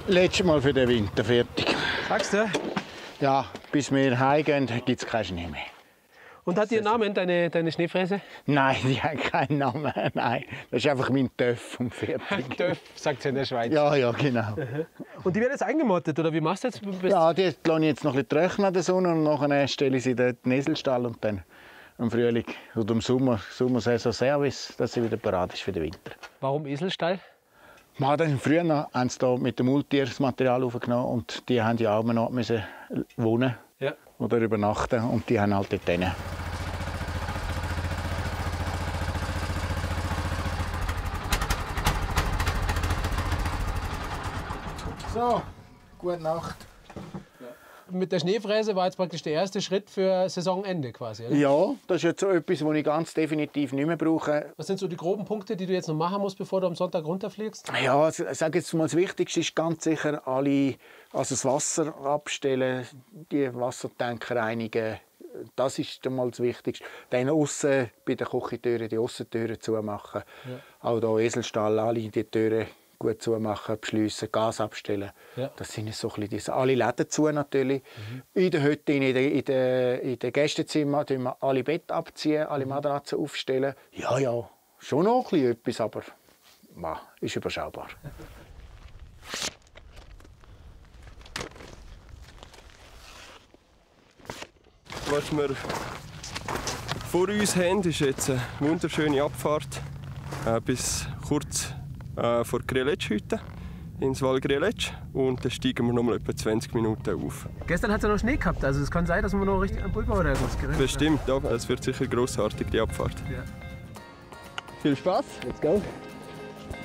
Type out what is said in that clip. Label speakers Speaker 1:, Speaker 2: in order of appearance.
Speaker 1: Letztes Mal für den Winter fertig.
Speaker 2: Sagst du?
Speaker 1: Ja, bis wir heimgehen, gibt es keinen Schnee mehr.
Speaker 2: Und hat die einen Namen, deine Schneefräse?
Speaker 1: Nein, die hat keinen Namen. Nein, das ist einfach mein Töff und fertig.
Speaker 2: Töff, sagt sie in der Schweiz.
Speaker 1: Ja, genau.
Speaker 2: Und die werden jetzt eingemottet, oder wie machst du jetzt?
Speaker 1: Ja, die lasse ich jetzt noch ein bisschen trocknen an der Sonne und nachher stelle ich sie in den Eselstall und dann im Frühling oder im Sommersaison Service, dass sie wieder bereit ist für den Winter.
Speaker 2: Warum Eselstall?
Speaker 1: Früher haben sie da mit dem Multier das Material aufgenommen und die haben ja auch noch müssen wohnen oder übernachten und die haben halt dort hin. So, gute Nacht.
Speaker 2: Mit der Schneefräse war jetzt praktisch der erste Schritt für Saisonende quasi, oder?
Speaker 1: Ja, das ist jetzt so etwas, was ich ganz definitiv nicht mehr brauche.
Speaker 2: Was sind so die groben Punkte, die du jetzt noch machen musst, bevor du am Sonntag runterfliegst?
Speaker 1: Ja, ich sage jetzt mal, das Wichtigste ist ganz sicher das Wasser abstellen, die Wassertanker reinigen. Das ist mal das Wichtigste. Dann aussen bei den Küchentüren die Aussentüren zumachen. Ja. Auch hier Eselstall, alle die Türen gut zumachen, beschliessen, Gas abstellen. Ja. Das sind so ein bisschen alle Läden zu natürlich. In der Hütte, in den Gästezimmern tun wir alle Betten abziehen, alle Matratzen aufstellen. Ja, schon noch ein bisschen etwas, aber ist überschaubar.
Speaker 3: Was wir vor uns haben, ist jetzt eine wunderschöne Abfahrt bis kurz vor Greletsch-Hütte ins Val Greletsch und dann steigen wir noch mal etwa 20 Minuten auf.
Speaker 2: Gestern hat es ja noch Schnee gehabt, also es kann sein, dass wir noch richtig am Pulver oder etwas gerührt.
Speaker 3: Bestimmt, ja, es wird sicher grossartig, die Abfahrt.
Speaker 2: Ja.
Speaker 3: Viel Spaß!
Speaker 2: Let's go!